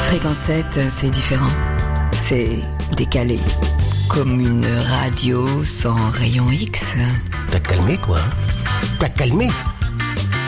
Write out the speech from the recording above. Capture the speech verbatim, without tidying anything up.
Fréquence sept, c'est différent. C'est décalé. Comme une radio sans rayon X. T'as calmé, toi. T'as calmé.